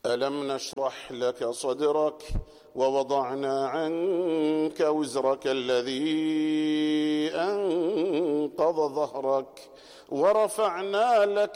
ألم نشرح لك صدرك ووضعنا عنك وزرك الذي أنقض ظهرك ورفعنا لك